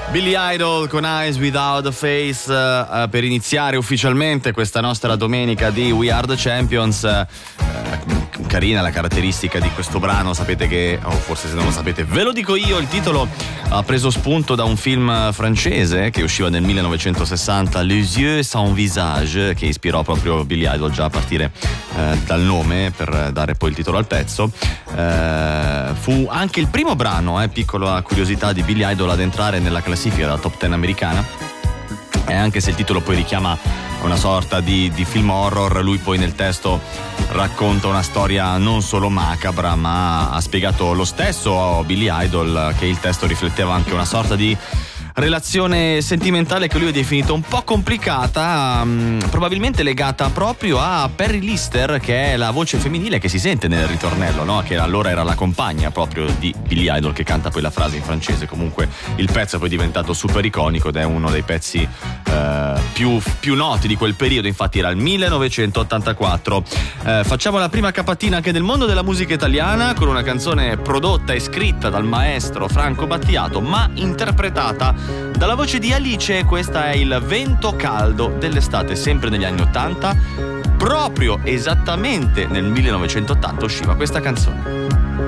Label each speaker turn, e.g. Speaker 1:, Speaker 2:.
Speaker 1: Billy Idol con Eyes Without a Face per iniziare ufficialmente questa nostra domenica di We Are the Champions. Carina la caratteristica di questo brano, sapete che, o forse se non lo sapete ve lo dico io, il titolo ha preso spunto da un film francese che usciva nel 1960, Les Yeux Sans Visage, che ispirò proprio Billy Idol già a partire dal nome per dare poi il titolo al pezzo. Fu anche il primo brano, piccola curiosità, di Billy Idol ad entrare nella classifica della top 10 americana, e anche se il titolo poi richiama una sorta di film horror, lui poi nel testo racconta una storia non solo macabra, ma ha spiegato lo stesso Billy Idol che il testo rifletteva anche una sorta di relazione sentimentale che lui ha definito un po' complicata, probabilmente legata proprio a Perry Lister, che è la voce femminile che si sente nel ritornello, no? Che allora era la compagna proprio di Billy Idol, che canta poi la frase in francese. Comunque il pezzo è poi diventato super iconico ed è uno dei pezzi più noti di quel periodo, infatti era il 1984. Facciamo la prima capatina anche nel mondo della musica italiana con una canzone prodotta e scritta dal maestro Franco Battiato, ma interpretata dalla voce di Alice. Questa è Il vento caldo dell'estate, sempre negli anni 80, proprio esattamente nel 1980 usciva questa canzone.